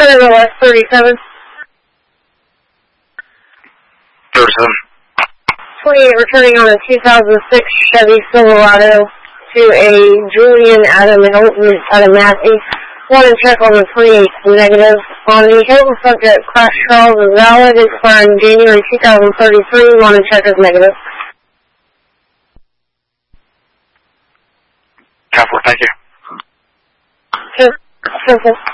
Senator West 37. 37. 28 returning on a 2006 Chevy Silverado to a Julian Adam Hilton out of Massey. One in check on the 28th, negative. On the Hilton subject, crash trials is valid, expiring January 2033. One in check is negative. Copy, thank you. Simple.